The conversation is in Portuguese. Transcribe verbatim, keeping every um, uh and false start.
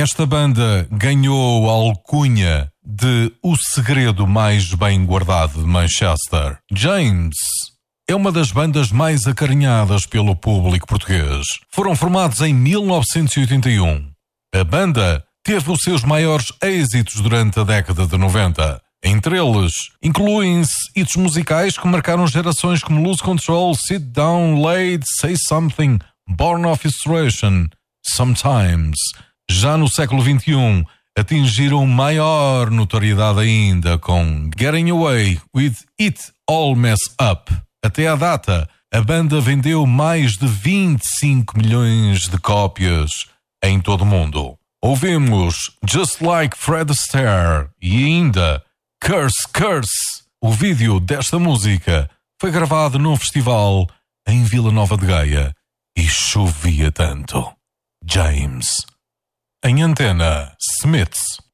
Esta banda ganhou a alcunha de o segredo mais bem guardado de Manchester. James é uma das bandas mais acarinhadas pelo público português. Foram formados em mil novecentos e oitenta e um. A banda teve os seus maiores êxitos durante a década de noventa. Entre eles, incluem-se hits musicais que marcaram gerações como Lose Control, Sit Down, Late, Say Something, Born of Frustration, Sometimes. Já no século vinte e um, atingiram maior notoriedade ainda com Getting Away with It All Mess Up. Até à data, a banda vendeu mais de vinte e cinco milhões de cópias em todo o mundo. Ouvimos Just Like Fred Astaire e ainda Curse, Curse. O vídeo desta música foi gravado num festival em Vila Nova de Gaia e chovia tanto. James. Em Antena, Smiths.